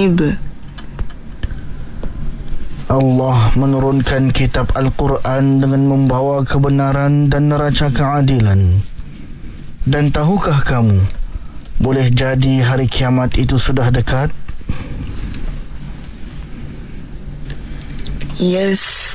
ghaib. Allah menurunkan kitab Al-Quran dengan membawa kebenaran dan neraca keadilan. Dan tahukah kamu, boleh jadi hari kiamat itu sudah dekat? Yes,